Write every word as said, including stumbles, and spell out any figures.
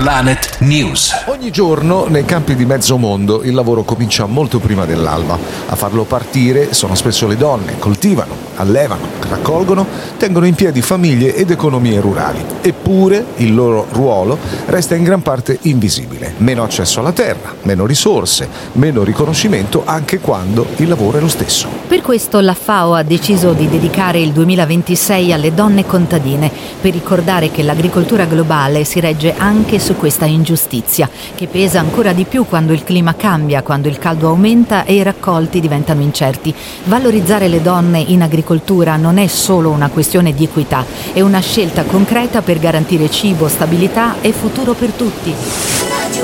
Planet News. Ogni giorno nei campi di mezzo mondo il lavoro comincia molto prima dell'alba. A farlo partire sono spesso le donne, coltivano, allevano, raccolgono, tengono in piedi famiglie ed economie rurali. Eppure il loro ruolo resta in gran parte invisibile. Meno accesso alla terra, meno risorse, meno riconoscimento anche quando il lavoro è lo stesso. Per questo la FAO ha deciso di dedicare il duemilaventisei alle donne contadine, per ricordare che l'agricoltura globale si regge anche su questa ingiustizia, che pesa ancora di più quando il clima cambia, quando il caldo aumenta e i raccolti diventano incerti. Valorizzare le donne in agricoltura non è solo una questione di equità, è una scelta concreta per garantire cibo, stabilità e futuro per tutti.